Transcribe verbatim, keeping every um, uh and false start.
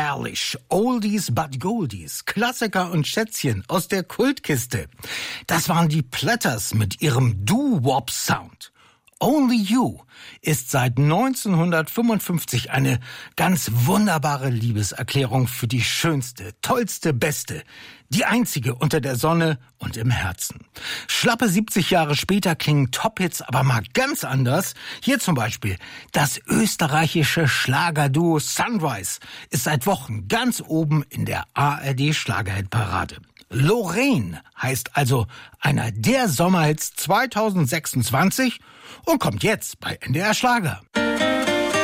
Herrlich. Oldies but Goldies. Klassiker und Schätzchen aus der Kultkiste. Das waren die Platters mit ihrem Doo-Wop-Sound. Only You ist seit neunzehnhundertfünfundfünfzig eine ganz wunderbare Liebeserklärung für die schönste, tollste, beste, die einzige unter der Sonne und im Herzen. Schlappe siebzig Jahre später klingen Top-Hits aber mal ganz anders. Hier zum Beispiel das österreichische Schlagerduo Sunrise ist seit Wochen ganz oben in der A R D-Schlagerhitparade. Lorraine heißt also einer der Sommerhits zweitausendsechsundzwanzig und kommt jetzt bei N D R Schlager.